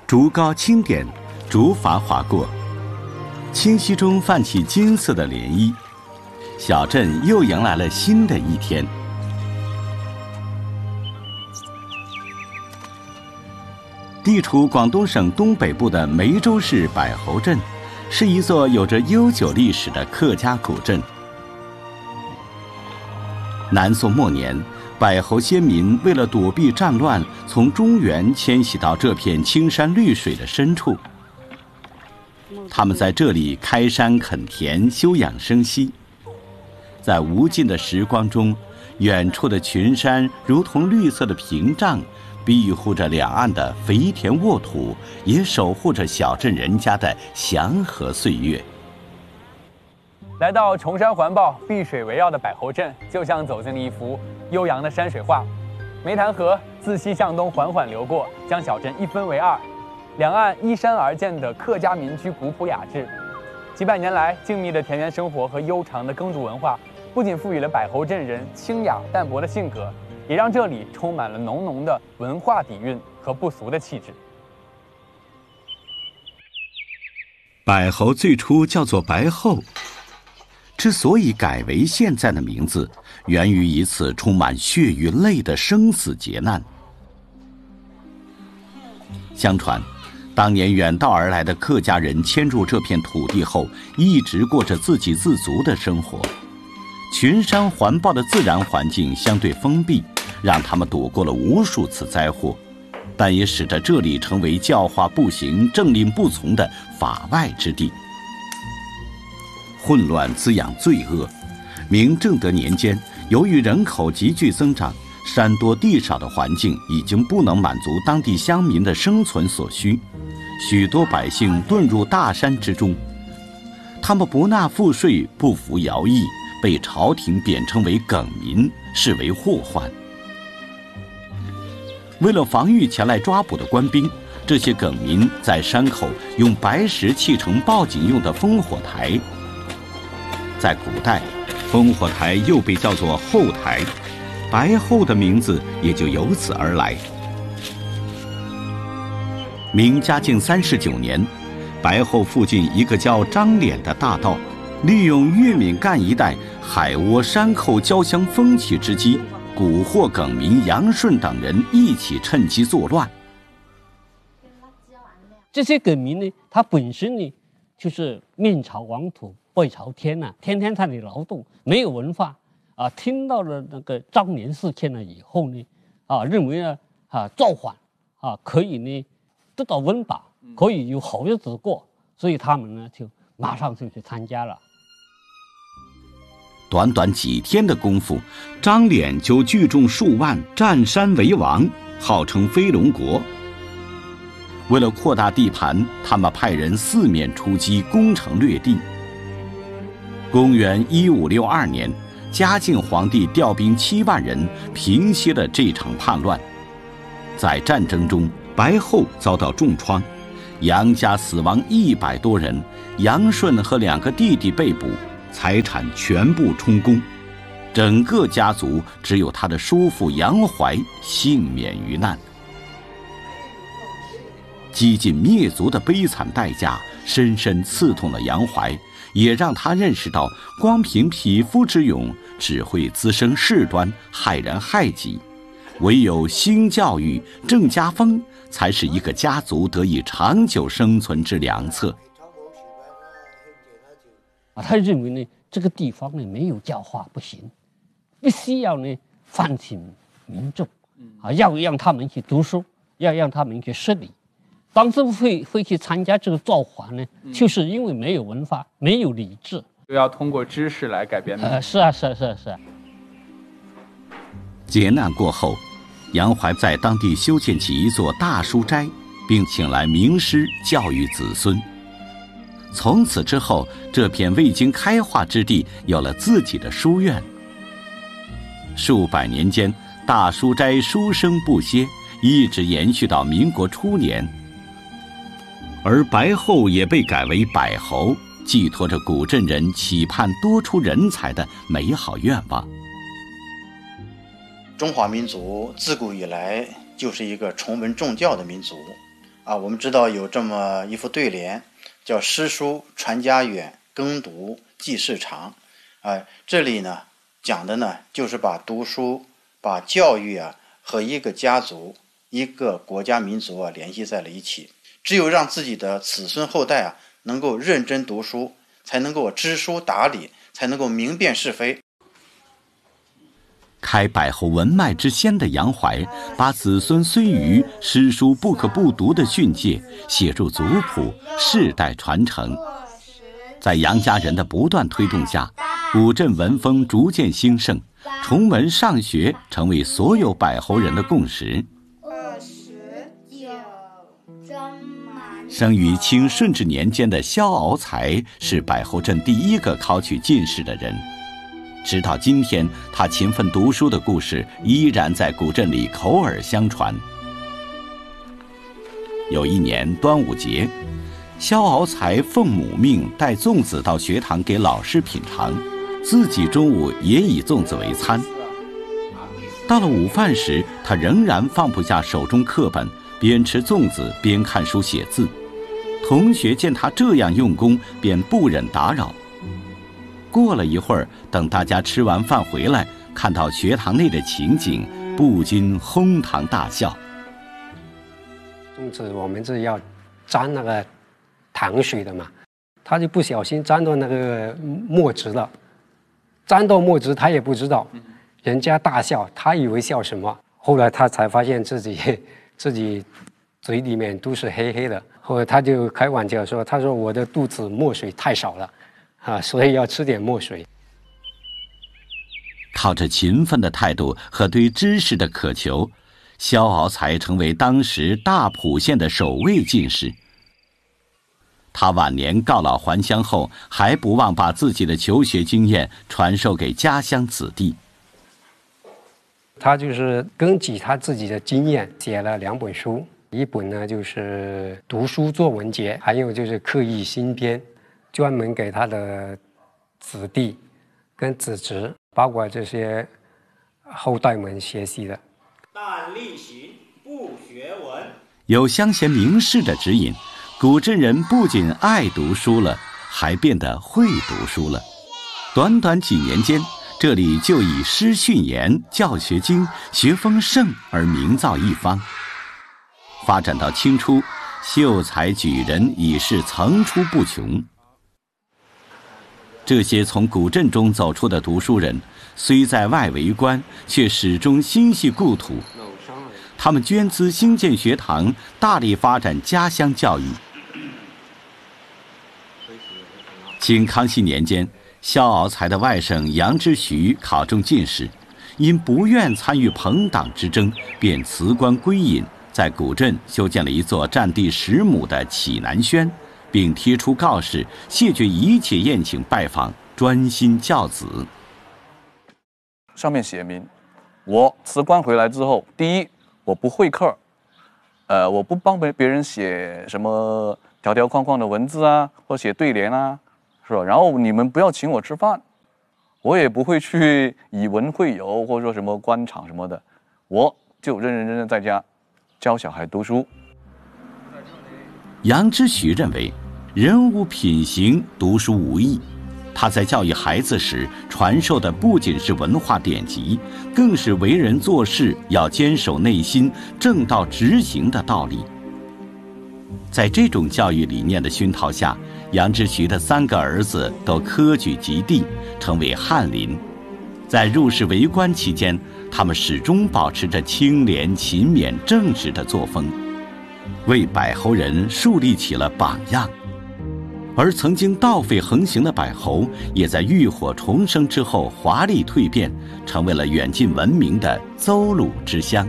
竹篙轻点，竹筏划过，清溪中泛起金色的涟漪，小镇又迎来了新的一天。地处广东省东北部的梅州市柏侯镇，是一座有着悠久历史的客家古镇。南宋末年，柏侯先民为了躲避战乱，从中原迁徙到这片青山绿水的深处。他们在这里开山垦田，休养生息。在无尽的时光中，远处的群山如同绿色的屏障，庇护着两岸的肥田沃土，也守护着小镇人家的祥和岁月。 来到崇山环抱、碧水围绕的柏侯镇，就像走进了一幅悠扬的山水画。梅潭河自西向东缓缓流过，将小镇一分为二。两岸依山而建的客家民居古朴雅致，几百年来静谧的田园生活和悠长的耕读文化，不仅赋予了柏侯镇人清雅淡泊的性格，也让这里充满了浓浓的文化底蕴和不俗的气质。 柏侯最初叫做白后，之所以改为现在的名字，源于一次充满血与泪的生死劫难。相传，当年远道而来的客家人迁入这片土地后，一直过着自给自足的生活。群山环抱的自然环境相对封闭，让他们躲过了无数次灾祸，但也使得这里成为教化不行、政令不从的法外之地。混乱滋养罪恶。明正德年间，由于人口急剧增长，山多地少的环境已经不能满足当地乡民的生存所需，许多百姓遁入大山之中。他们不纳赋税，不服徭役，被朝廷贬称为梗民，视为祸患。为了防御前来抓捕的官兵，这些梗民在山口用白石砌成报警用的烽火台。在古代，烽火台又被叫做后台，白后的名字也就由此而来。明嘉靖39年，白后附近一个叫张脸的大盗，利用岳敏干一带海窝山寇交相风起之机，蛊惑梗民杨顺等人一起趁机作乱。 这些梗民呢，他本身呢就是面朝黄土背朝天呐，天天在那里劳动，没有文化啊。听到了那个张联事件了以后呢，认为呢造反可以呢得到温饱，可以有好日子过，所以他们呢就马上就去参加了。 短短几天的功夫，张脸就聚众数万，占山为王，号称飞龙国。为了扩大地盘，他们派人四面出击，攻城略地。公元1562年，嘉靖皇帝调兵7万人，平息了这场叛乱。在战争中，白后遭到重创，杨家死亡100多人，杨顺和2个弟弟被捕，财产全部充公，整个家族只有他的叔父杨怀幸免于难。几近灭族的悲惨代价深深刺痛了杨怀，也让他认识到光凭匹夫之勇只会滋生事端，害人害己，唯有兴教育、正家风才是一个家族得以长久生存之良策。 他认为呢，这个地方呢没有教化不行，必须要呢唤醒民众，要让他们去读书，要让他们去识礼。当时会去参加这个造反呢，就是因为没有文化，没有理智， 就要通过知识来改变。 是啊。 劫难过后，杨怀在当地修建起一座大书斋，并请来名师教育子孙。从此之后，这片未经开化之地有了自己的书院。数百年间，大书斋书声不歇，一直延续到民国初年。而白后也被改为柏侯，寄托着古镇人期盼多出人才的美好愿望。 中华民族自古以来就是一个崇文重教的民族， 我们知道有这么一副对联，叫诗书传家远，耕读记事长。这里呢讲的呢就是把读书、把教育和一个家族、一个国家民族联系在了一起。只有让自己的子孙后代能够认真读书，才能够知书达理，才能够明辨是非。 开百侯文脉之先的杨怀，把子孙虽愚，诗书不可不读的训诫写入族谱，世代传承。在杨家人的不断推动下，古镇文风逐渐兴盛，崇文尚学成为所有百侯人的共识。生于清顺治年间的萧敖才是百侯镇第一个考取进士的人。直到今天，他勤奋读书的故事依然在古镇里口耳相传。有一年端午节，萧敖才奉母命带粽子到学堂给老师品尝，自己中午也以粽子为餐。到了午饭时，他仍然放不下手中课本，边吃粽子边看书写字。同学见他这样用功，便不忍打扰。过了一会儿，等大家吃完饭回来，看到学堂内的情景，不禁哄堂大笑。 粽子我们是要沾那个糖水的嘛，他就不小心沾到那个墨汁了，沾到墨汁他也不知道，人家大笑，他以为笑什么，后来他才发现自己嘴里面都是黑黑的，后来他就开玩笑说，他说我的肚子墨水太少了。所以要吃点墨水。 靠着勤奋的态度和对知识的渴求，萧敖才成为当时大浦县的首位进士。他晚年告老还乡后，还不忘把自己的求学经验传授给家乡子弟。 他就是根据他自己的经验写了2本书，一本呢就是《读书作文节》，还有就是《刻意新编》。专门给他的子弟跟子侄，包括这些后代们学习的。 但力行不学文。 有乡贤名士的指引，古镇人不仅爱读书了，还变得会读书了。短短几年间，这里就以诗训言、教学经、学风盛而名噪一方。发展到清初，秀才举人已是层出不穷。这些从古镇中走出的读书人，虽在外为官，却始终心系故土。他们捐资兴建学堂，大力发展家乡教育。清康熙年间，萧敖才的外甥杨之徐考中进士，因不愿参与朋党之争，便辞官归隐，在古镇修建了一座占地10亩的启南轩，并贴出告示，谢绝一切宴请拜访，专心教子。 上面写明，我辞官回来之后，第一，我不会客，我不帮别人写什么条条框框的文字或写对联是吧？然后你们不要请我吃饭，我也不会去以文会友或者说什么官场什么的，我就认认真真在家教小孩读书。 杨之徐认为，人无品行，读书无益。他在教育孩子时传授的不仅是文化典籍，更是为人做事要坚守内心、正道直行的道理。在这种教育理念的熏陶下，杨之徐的3个儿子都科举及第，成为翰林。在入仕为官期间，他们始终保持着清廉、勤勉、正直的作风，为百侯人树立起了榜样。而曾经盗匪横行的百侯，也在浴火重生之后华丽蜕变，成为了远近闻名的邹鲁之乡。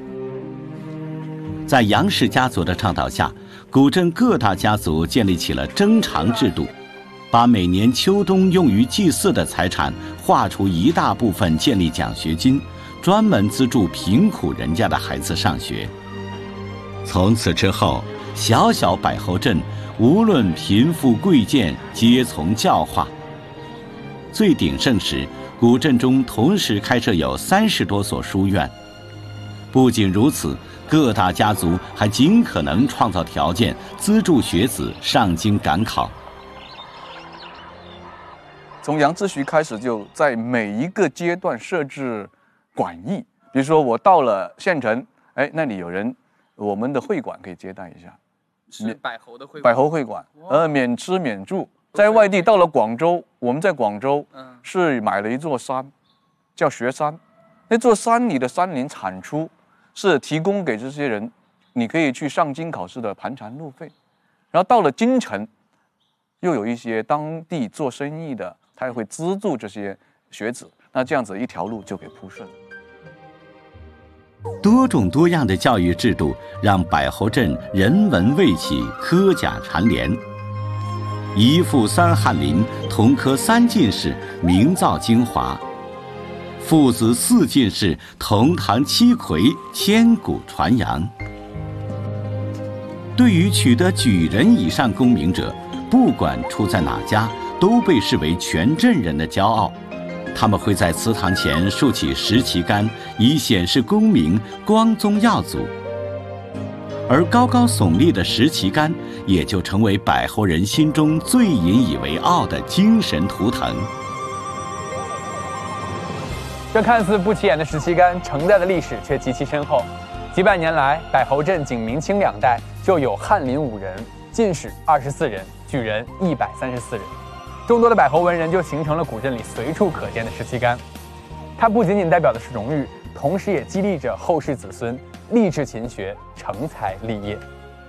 在杨氏家族的倡导下，古镇各大家族建立起了征偿制度，把每年秋冬用于祭祀的财产划出一大部分建立奖学金，专门资助贫苦人家的孩子上学。从此之后，小小百侯镇无论贫富贵贱，皆从教化。最鼎盛时，古镇中同时开设有30多所书院。不仅如此， 各大家族还尽可能创造条件，资助学子上京赶考。 从杨之徐开始，就在每一个阶段设置馆驿。比如说，我到了县城，哎，那里有人，我们的会馆可以接待一下， 是百侯的会馆。 百侯会馆，免吃免住。在外地到了广州，我们在广州是买了一座山，叫学山。那座山里的山林产出是提供给这些人，你可以去上京考试的盘缠路费。然后到了京城，又有一些当地做生意的，他也会资助这些学子。那这样子一条路就给铺顺了。 多种多样的教育制度让百侯镇人文味起，科甲蝉联。一赋三翰林，同科三进士，名噪京华；父子四进士，同堂七魁，千古传扬。对于取得举人以上功名者，不管出在哪家，都被视为全镇人的骄傲。他们会在祠堂前竖起石旗杆，以显示功名，光宗耀祖。而高高耸立的石旗杆，也就成为百侯人心中最引以为傲的精神图腾。 这看似不起眼的石旗杆，承载的历史却极其深厚。几百年来，百侯镇仅明清两代就有翰林5人，进士24人，举人134人。众多的百侯文人就形成了古镇里随处可见的石旗杆。它不仅仅代表的是荣誉，同时也激励着后世子孙立志勤学，成才立业。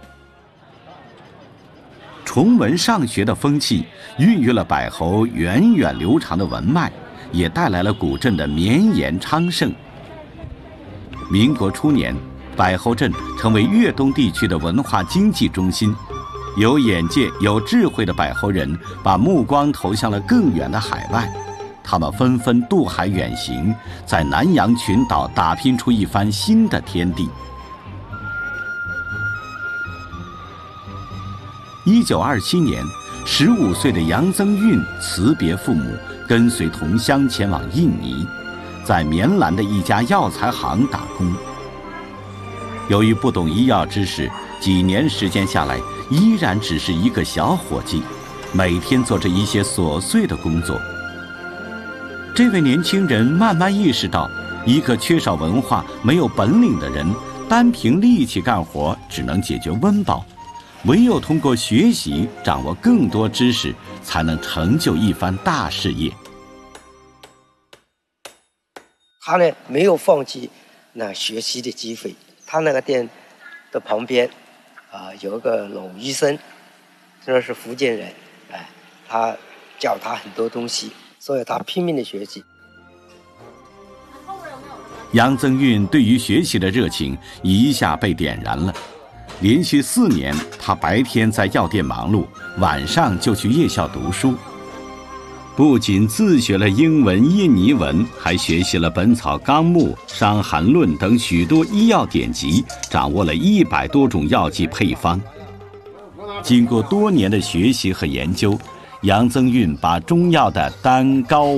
崇文上学的风气孕育了百侯源远流长的文脉，也带来了古镇的绵延昌盛。民国初年，百侯镇成为粤东地区的文化经济中心。有眼界、有智慧的百侯人把目光投向了更远的海外，他们纷纷渡海远行，在南洋群岛打拼出一番新的天地。1927年，15岁的杨增运辞别父母，跟随同乡前往印尼，在棉兰的一家药材行打工。由于不懂医药知识，几年时间下来，依然只是一个小伙计，每天做着一些琐碎的工作。这位年轻人慢慢意识到，一个缺少文化、没有本领的人，单凭力气干活只能解决温饱，唯有通过学习掌握更多知识，才能成就一番大事业。 他呢没有放弃那学习的机会。他那个店的旁边有一个老医生，这是福建人，他教他很多东西，所以他拼命的学习。 杨增运对于学习的热情一下被点燃了。连续4年，他白天在药店忙碌，晚上就去夜校读书。不仅自学了英文、印尼文，还学习了《本草纲目》《伤寒论》等许多医药典籍，掌握了100多种药剂配方。经过多年的学习和研究，杨增运把中药的单、高、